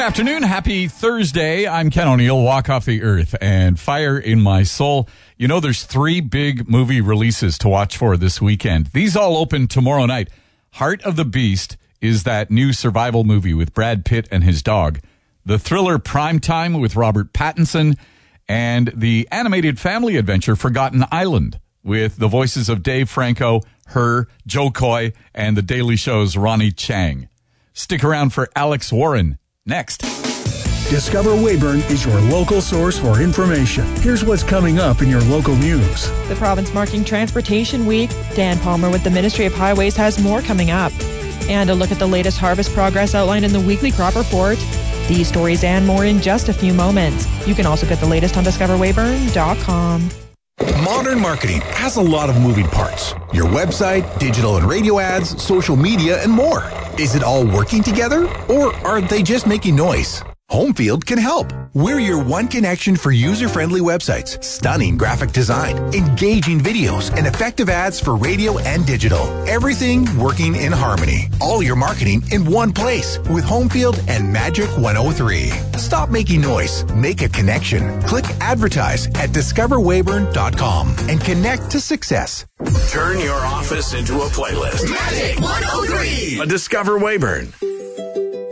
afternoon. Happy Thursday. I'm Ken O'Neill. Walk off the earth and fire in my soul. You know, there's 3 big movie releases to watch for this weekend. These all open tomorrow night. Heart of the Beast is that new survival movie with Brad Pitt and his dog. The thriller Primetime with Robert Pattinson. And the animated family adventure Forgotten Island with the voices of Dave Franco, Her, Joe Coy, and The Daily Show's Ronnie Chang. Stick around for Alex Warren next. Discover Weyburn is your local source for information. Here's what's coming up in your local news. The province marking Transportation Week. Dan Palmer with the Ministry of Highways has more coming up. And a look at the latest harvest progress outlined in the weekly crop report. These stories and more in just a few moments. You can also get the latest on discoverweyburn.com. Modern marketing has a lot of moving parts. Your website, digital and radio ads, social media, and more. Is it all working together? Or are they just making noise? Homefield can help. We're your one connection for user-friendly websites, stunning graphic design, engaging videos, and effective ads for radio and digital. Everything working in harmony. All your marketing in one place with Homefield and Magic 103. Stop making noise. Make a connection. Click advertise at discoverweyburn.com and connect to success. Turn your office into a playlist. Magic 103 on Discover Weyburn.